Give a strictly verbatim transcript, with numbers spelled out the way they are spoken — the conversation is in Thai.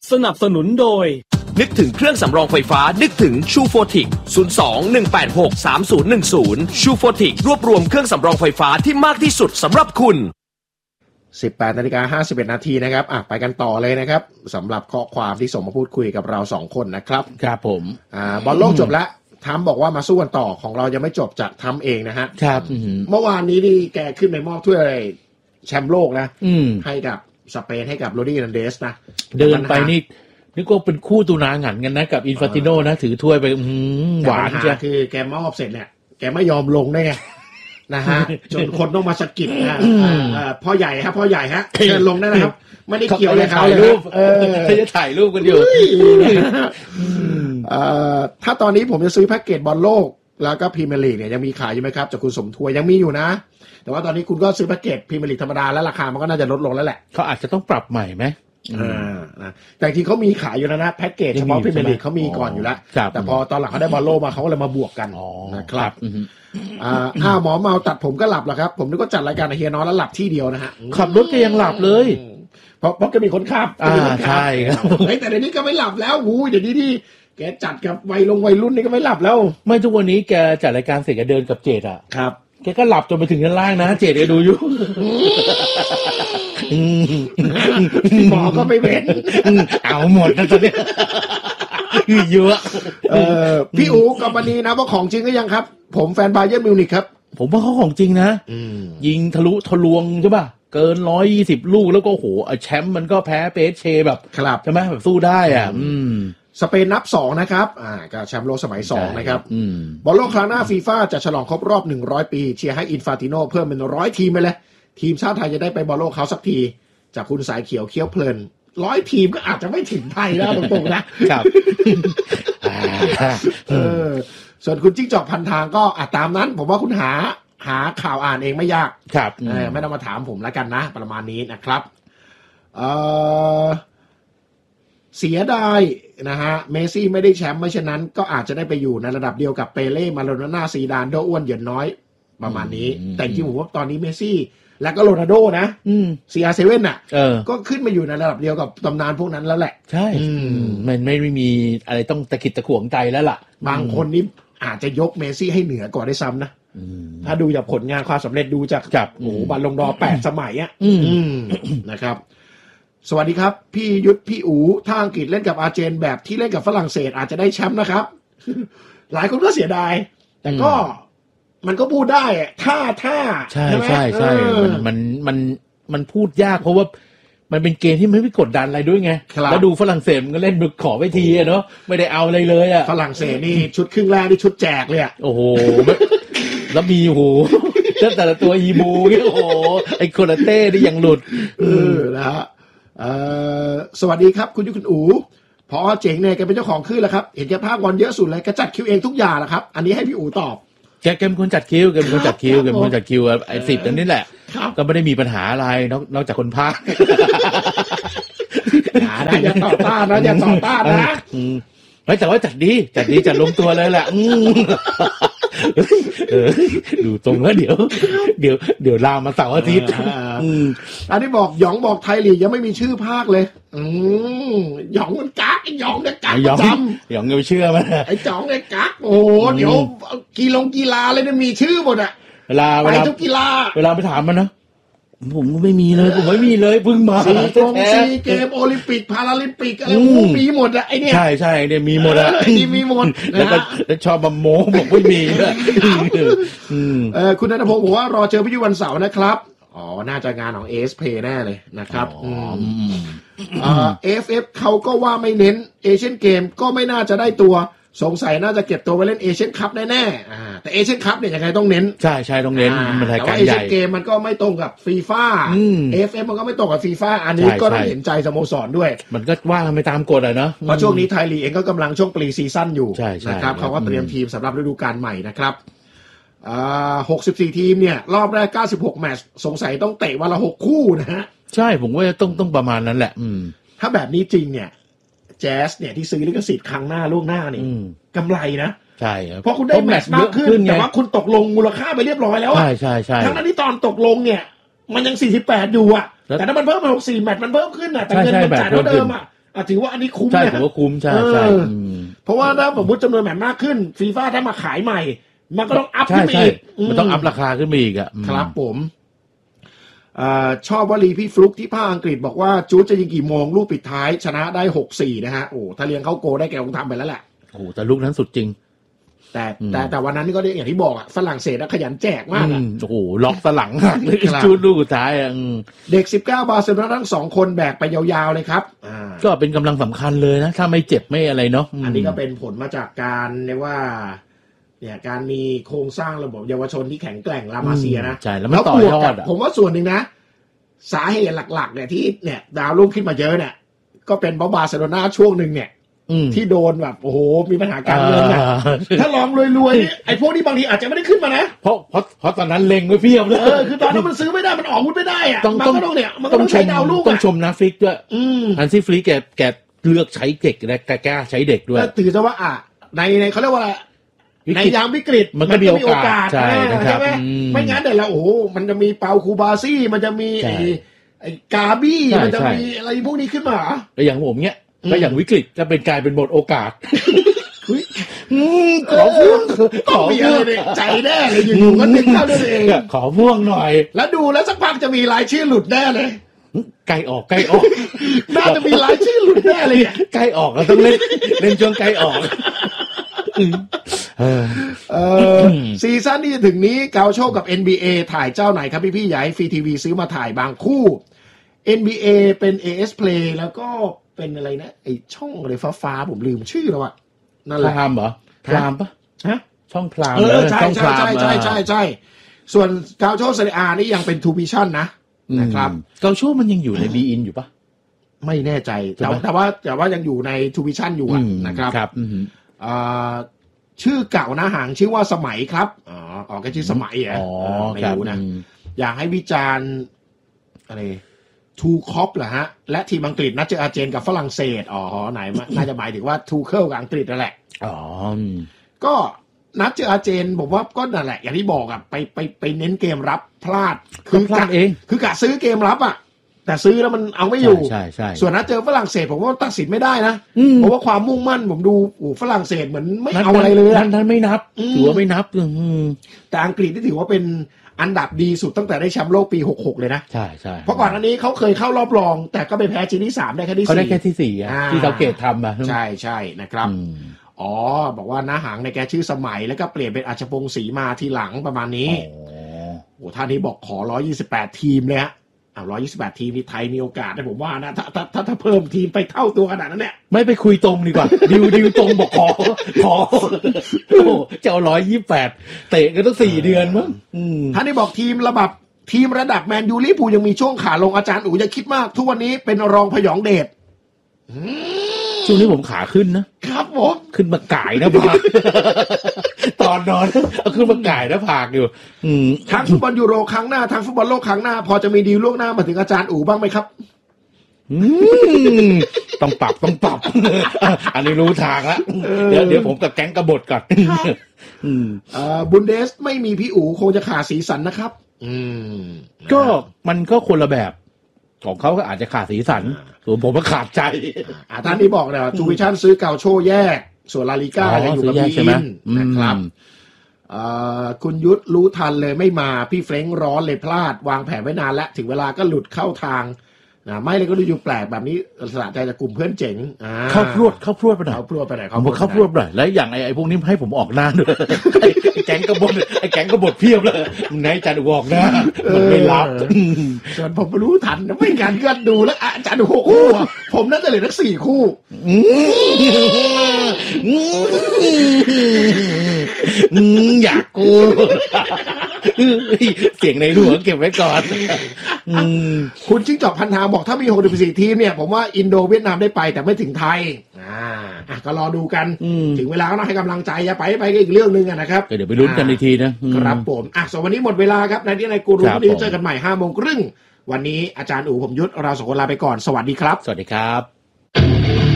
สนับสนุนโดยนึกถึงเครื่องสำรองไฟฟ้านึกถึงชูโฟติกศูนย์ สอง หนึ่ง แปด หก สาม ศูนย์ หนึ่ง ศูนย์ชูโฟติกรวบรวมเครื่องสำรองไฟฟ้าที่มากที่สุดสำหรับคุณสิบแปดนาฬิกาห้าสิบเอ็ดนาทีนะครับอ่ะไปกันต่อเลยนะครับสำหรับข้อความที่ส่งมาพูดคุยกับเราสองคนนะครับครับผมอ่าบอลโลกจบแล้วทำบอกว่ามาสู้กันต่อของเรายังไม่จบจากทำเองนะฮะครับเมื่อวานนี้นี่แกขึ้นไปมอบถ้วยแชมป์โลกนะให้กับสเปนให้กับโรดี้นันเดสนะเดินไปนี่นึกว่าเป็นคู่ตุนาหงันกันนะกับอินฟานติโนนะถือถ้วยไปหวานจ้ะคือแกมอบเสร็จเนี่ยแกไม่ยอมลงได้ไงนะฮะจนคนต้องมาสะกิดนะพ่อใหญ่ฮะพ่อใหญ่ฮะเชิญลงได้นะครับไม่ได้เกี่ยวเลยถ่ายรูปเออจะถ่ายรูปกันอยู่ถ้าตอนนี้ผมจะซื้อแพ็กเกจบอลโลกแล้วก็พรีเมียร์ลีกเนี่ยยังมีขายอยู่ไหมครับจากคุณสมทวยยังมีอยู่นะแต่ว่าตอนนี้คุณก็ซื้อแพ็กเกจพรีเมียร์ลีกธรรมดาแล้วราคามันก็น่าจะลดลงแล้วแหละเขาอาจจะต้องปรับใหม่ไหมอ่านะแต่ที่เขามีขายอยู่แล้วนะแพ็กเกจเฉพาะพรีเมียร์ลีกเขามีก่อนอยู่แล้วแต่พอตอนหลังเขาได้บอลโลกมาเขาก็เลยมาบวกกันนะครับอ่าอ้าวหมอเมาตัดผมก็หลับแล้วครับผมนึกว่าจัดรายการเฮียน้อยแล้วหลับที่เดียวนะฮะขับรถก็ยังหลับเลยเพราะเพราะก็มีคนขับอ่าใช่ครับแต่เดี๋ยวนี้ก็ไม่หลับแล้วหูเดี๋ยวนี้ที่แกจัดกับวัยลงวัยรุ่นนี่ก็ไม่หลับแล้วไม่ทุกวันนี้แกจัดรายการเสร็จแกเดินกับเจดอ่ะครับแกก็หลับจนไปถึงชั้นล่างนะเจดแกดูอยู่หมอก็ไม่เว้นเอาหมดนะตอนนี้เยอะเออพี่อู๋กับวันนี้นะว่าของจริงก็ยังครับผมแฟนบาเยิร์นมิวนิกครับผมว่าเขาของจริงนะยิงทะลุทะลวงใช่ป่ะเกินร้อยยี่สิบลูกแล้วก็โหแชมป์มันก็แพ้เปเชแบบใช่ไหมแบบสู้ได้อ่ะสเปนนับสองนะครับอ่าก็แชมป์โลกสมัยสองนะครับบอลโลกครั้งหน้าฟีฟ่าจะฉลองครบรอบหนึ่งร้อยปีเชียร์ให้อินฟานติโนเพิ่มเป็นร้อยทีมไปเลยทีมชาติไทยจะได้ไปบอลโลกเขาสักทีจากคุณสายเขียวเคี้ยวเพลินร้อยทีมก็อาจจะไม่ถึงไทยแล้วตรงๆนะครับเออส่วนคุณจิ้งจอกพันทางก็อ่ะตามนั้นผมว่าคุณหาหาข่าวอ่านเองไม่ยากครับเออไม่ต้องมาถามผมแล้วกันนะประมาณนี้นะครับเออเสียดายนะฮะเมสซี่ไม่ได้แชมป์ไม่เช่นนั้นก็อาจจะได้ไปอยู่ในระดับเดียวกับเปเล่มาโดน่าน่าซีดานโดอ้วนเหยินน้อยประมาณนี้แต่จริงผมว่าตอนนี้เมสซี่แล้วก็โรนัลโดนะซี อาร์ เซเว่น น่ะก็ขึ้นมาอยู่ในระดับเดียวกับตำนานพวกนั้นแล้วแหละใช่มันไม่มีอะไรต้องตะขิดตะขวงใจแล้วล่ะบางคนนี่อาจจะยกเมสซี่ให้เหนือกว่าได้ซ้ำนะถ้าดูจากผลงานความสำเร็จดูจากจับโอ้โหบอลลงดอร์แปดสมัยอ่ะนะครับสวัสดีครับพี่ยุทธพี่อู๋ถ้าอังกฤษเล่นกับอาร์เจนแบบที่เล่นกับฝรั่งเศสอาจจะได้แชมป์นะครับหลายคนก็เสียดายแต่ก็มันก็พูดได้ถ้าถ้าใช่ใช่ใช่มันมันมันมันพูดยากเพราะว่ามันเป็นเกมที่ไม่ได้กดดันอะไรด้วยไงแล้วดูฝรั่งเศสมันก็เล่นขอไว้ทีอะเนาะไม่ได้เอาอะไรเลยอะฝรั่งเศสนี่ชุดครึ่งแรกนี่ชุดแจกเลยอะโอ้โหแล้วมีโหแต่ละตัวอีบูนี่โอ้โหไอ้โคนาเต้นี่ยังหลุดเออนะฮะเอ่อสวัสดีครับคุณยุคุณอู๋พอเจ๋งเนี่ยแกเป็นเจ้าของคลื่นแล้วครับเห็นแกภาคบอลเยอะสุดเลยแกจัดคิวเองทุกอย่างแหละครับอันนี้ให้พี่อู๋ตอบแกแกเป็นคนจัดคิวแกเป็นคนจัดคิวแกเป็นคนจัดคิวไอ้สิบนั่นนี่แหละก็ไม่ได้มีปัญหาอะไรนอกนอกจากคนพากย์อย่านะอย่าต่อต้านนะอย่าต่อต้านนะไม่แต่ว่าจัดดีจัดดีจัดลงตัวเลยแหละเออดูตรงแล้วเดี๋ยวเดี๋ยวเดี๋ยวลามาเสาร์อาทิตย์อันนี้บอกหยองบอกไทยลีกยังไม่มีชื่อภาคเลยอืมหยองมันกักไอ้หยองเนี่ยกักประจำหยองยังไม่เชื่อมันไอ้จ๋องเนี่ยกักโอ้เดี๋ยวกีฬากีฬาเลยเนี่ยมีชื่อหมดอะเวลาไปทุกกีฬาเวลาไปถามมันนะผมก็ไม่มีเลยผมไม่มีเลยเพิ่งมาซีกงซีเกมโอลิมปิกพาราลิมปิกอะไรมีหมดอะไอเนี่ยใช่ใช่เนี่ยมีหมดอะนี่มีหมดแล้วก็ชอบมาโม้บอกไม่มีด้วยเออคุณณัฐพงศ์บอกว่ารอเจอพี่ยุวันเสาร์นะครับอ๋อน่าจะงานของ เอ เอส พี แน่เลยนะครับเออ เอ เอฟ เอฟ เขาก็ว่าไม่เน้นเอเชียนเกมก็ไม่น่าจะได้ตัวสงสัยน่าจะเก็บตัวไปเล่นเอเชียนคัพแน่ๆอ่าแต่เอเชียนคัพเนี่ยยังไงต้องเน้นใช่ใช่ต้องเน้นมันรายการใหญ่แต่ว่าเอเชียนเกมมันก็ไม่ตรงกับฟีฟ่า เอ เอฟ เอฟ มันก็ไม่ตรงกับฟีฟ่าอันนี้ก็ต้องเห็นใจสโมสรด้วยมันก็ว่ากันไปตามกฎอะเนาะเพราะช่วงนี้ไทยลีกเองก็กำลังช่วงปรีซีซั่นอยู่นะครับเขาก็เตรียมทีมสำหรับฤดูกาลใหม่นะครับอ่าหกสิบสี่ทีมเนี่ยรอบแรกเก้าสิบหกแมตช์สงสัยต้องเตะวันละหกคู่นะฮะใช่ผมว่าต้องต้องประมาณนั้นแหละอืมถ้าแบบนี้จริงเนี่ยแจ๊สเนี่ยที่ซื้อลิขสิทธิ์ครั้งหน้าล่วงหน้านี่กำไรนะใช่ครับเพราะคุณได้แมตช์มากขึ้นแต่ว่าคุณตกลงมูลค่าไปเรียบร้อยแล้วอ่ะใช่ใช่ใช่ทั้งนั้นที่ตอนตกลงเนี่ยมันยังสี่สิบแปดอยู่อ่ะแต่ถ้ามันเพิ่มมาหกสิบสี่แมตช์มันเพิ่มขึ้นอ่ะแต่เงินมันจ่ายเท่าเดิมอ่ะอ่ะถือว่าอันนี้คุ้มใช่นะถือว่าคุ้มใช่ใช่เพราะว่าถ้าสมมติจำนวนแมตช์มากขึ้นฟีฟ่าถ้ามาขายใหม่มันก็ต้องอัพขึ้นมาอีกมันต้องอัพราคาขึ้นมาอีกอ่ะครับผมอ่าชอบวลีพี่ฟลุกที่ภาคอังกฤษบอกว่าจู๊ดจะยิงกี่โมงลูกปิดท้ายชนะได้ หกสี่ นะฮะโอ้ถ้าเลี้ยงเข้าโกได้แกคงทำไปแล้วแหละโอ้แต่ลูกนั้นสุดจริงแต่แต่แต่วันนั้นก็ได้อย่างที่บอกอ่ะฝรั่งเศสขยันแจกมากอ่ะโอ้โหล็อกสลังหักเลยจู๊ดลูกสุดท้ายอ่ะเด็กสิบเก้าบาร์เซโลนาทั้งสองคนแบกไปยาวๆเลยครับอ่าก็เป็นกำลังสำคัญเลยนะถ้าไม่เจ็บไม่อะไรเนาะอันนี้ก็เป็นผลมาจากการเรียกว่าเนี่ยการมีโครงสร้างระบบเยาวชนที่แข็งแกร่งลามาเซียนะใช่แล้วมันต่อยอดผมว่าส่วนหนึ่งนะสาเหตุหลักๆเนี่ยที่เนี่ยดาวรุ่งขึ้นมาเยอะเนี่ยก็เป็นเพราะบาร์เซโลนาช่วงหนึ่งเนี่ยที่โดนแบบโอ้โหมีปัญหาการเงินนะถ้าลองรวยๆไอ้พวกนี้บางทีอาจจะไม่ได้ขึ้นมานะเพราะเพราะเพราะตอนนั้นเล็งไว้เพียบเลยเออคือตอนนั้นมันซื้อไม่ได้มันออกวุ้นไม่ได้อะมันก็ต้องเนี่ยมันก็ต้องใช้ดาวรุ่งต้องชมนะฟลิกด้วยอันซี่ฟลิกแกแกเลือกใช้เด็กและแกกล้าใช้เด็กด้วยถือซะว่าอ่ะในในเขาเรียกว่าในยามวิกฤตมันก็มีโอกาสใช่ไหมไม่งั้นเดี๋ยวเราโอ้โหมันจะมีเปาคูบาซี่มันจะมีไอ้ไอ้กาบี้มันจะมีอะไรพวกนี้ขึ้นมาแล้วอย่างผมเนี้ยก็อย่างวิกฤตจะเป็นกลายเป็นหมดโอกาสขอพ่วงขอพ่วงใจแน่เลยอยู่ๆก็นึกเข้าด้วยเองขอพ่วงหน่อยแล้วดูแล้วสักพักจะมีรายชื่อหลุดแน่เลยใกล้ออกใกล้ออกน่าจะมีรายชื่อหลุดแน่เลยใกล้ออกเราต้องเล่นเล่นช่วงใกล้ออกเออซีซั่นที่จะถึงนี้เกาโชคกับ เอ็น บี เอ ถ่ายเจ้าไหนครับพี่ๆอยากให้ฟรีทีวีซื้อมาถ่ายบางคู่ เอ็น บี เอ เป็น เอ เอส Play แล้วก็เป็นอะไรนะไอช่องอะไรฟ้าๆผมลืมชื่อแล้วอะนั่นแหละพรามเหรอพรามปะฮะช่องพรามเออใช่ใช่ใช่ใช่ใช่ใช่ส่วนเกาโชคเซเรียอานี่ยังเป็นทูวิชั่นนะนะครับเกาโชคมันยังอยู่ในบีอินอยู่ปะไม่แน่ใจแต่แต่ว่าแต่ว่ายังอยู่ในทูวิชั่นอยู่นะครับชื่อเก่านะหางชื่อว่าสมัยครับอ๋อออกแค่ชื่อสมัยอ่ะไม่รู้นะอยากให้วิจารณ์อะไรทูคอปเหรอฮะและทีมอังกฤษนัดเจออาร์เจนกับฝรั่งเศสอ๋อไหนน่าจะหมายถึงว่าทูเคิลกับอังกฤษนั่นแหละอ๋อก็นัดเจออาร์เจนผมว่าก็นั่นแหละอย่างที่บอกอ่ะไปไปไปเน้นเกมรับพลาดคือพลาดเองคือกะซื้อเกมรับอ่ะแต่ซื้อแล้วมันเอาไม่อยู่ใช่ใช่ส่วนนัดเจอฝรั่งเศสผมว่าตัดสินไม่ได้นะเพราะว่าความมุ่งมั่นผมดูโอ้ฝรั่งเศสเหมือนไม่เอาอะไรเลยนั่นนั่นไม่นับถือว่าไม่นับแต่อังกฤษที่ถือว่าเป็นอันดับดีสุดตั้งแต่ได้แชมป์โลกปีหกสิบหกเลยนะใช่ใช่เพราะก่อนอันนี้เขาเคยเข้ารอบรองแต่ก็ไปแพ้จีนที่สามได้แค่ที่สี่เขาได้แค่ที่สี่ที่เซาเกตทำอ่ะใช่ใช่นะครับอ๋อบอกว่าน้าหางในแกชื่อสมัยแล้วก็เปลี่ยนเป็นอัชพงศ์ศรีมาทีหลังประมาณนี้โอ้ท่านนี้บอกขอหนึ่งร้อยยี่สิบแปดทีมเลยฮะอ่าหนึ่งร้อยยี่สิบแปดทีมนี่ไทยมีโอกาสนะผมว่านะถ้าถ้าถ้าถ้าเพิ่มทีมไปเท่าตัวขนาดนั้นเนี่ยไม่ไปคุยตรงดีกว่าดิวดิวตรงบอกขอขอโอ้จะเอาหนึ่งร้อยยี่สิบแปดเตะกันตั้งสี่เดือนมั้งท่านนี้บอกทีมระดับทีมระดับแมนยูลิปูยังมีช่วงขาลงอาจารย์อู๋อย่าคิดมากทุกวันนี้เป็นรองพยองเดชช่วงนี้ผมขาขึ้นนะครับผมขึ้นมาก่ายนะผากตอนนอนเอาขึ้นมาก่ายนะผากอยู่ทั้งฟุตบอลยูโรครั้งหน้าทั้งฟุตบอลโลกครั้งหน้าพอจะมีดีลล่วงหน้ามาถึงอาจารย์อู๋บ้างไหมครับต้องปรับต้องปรับอันนี้รู้ทางแล้วเดี๋ยวเดี๋ยวผมกับแก๊งกบฏก่อนบุนเดสไม่มีพี่อู๋คงจะขาดสีสันนะครับก็มันก็คนละแบบของเขาก็อาจจะขาดสีสันส่วนผมก็ขาดใจท่านนี้บอกเนี่ยทูวิชั่นซื้อเกาโชแยกส่วนลาลิก้าจะอยู่กับบีอินนะครับคุณยุทธรู้ทันเลยไม่มาพี่เฟรงร้อนเลยพลาดวางแผนไว้นานแล้วถึงเวลาก็หลุดเข้าทางนะไม่เลยก็ดูอยู่แปลกแบบนี้สละใจจากกลุ่มเพื่อนเจ๋งเข้าพรวดเข้าพรวดไปหน่อยเข้าพรวดไปไหนผมเข้าพรวดไปหน่อยแล้วอย่างไอ้ไอ้พวกนี้ให้ผมออกหน้าด้วยแก๊งกบฏไอ้แก๊งกบฏเพียบเลยไหนจันออกหน้ามันไม่รับส่วนผมรู้ทันไม่งั้นก็ดูแล้วอาจารย์หกคู่ผมน่าจะเหลือทั้งสี่คู่อยากกูเสียงในหัวเก็บไว้ก่อนคุณจิ้งจอกพันทางบอกถ้ามีหกสิบสี่ทีมเนี่ยผมว่าอินโดเวียดนามได้ไปแต่ไม่ถึงไทยอ่าก็รอดูกันถึงเวลาก็ต้องให้กำลังใจอย่าไปไปก็อีกเรื่องนึงนะครับเดี๋ยวไปลุ้นกันอีกทีนะครับผมอ่ะส่วนวันนี้หมดเวลาครับในที่ในกูรูวันนี้เจอกันใหม่ห้าโมงครึ่งวันนี้อาจารย์อู๋ผมยุทธเราสองคนลาไปก่อนสวัสดีครับสวัสดีครับ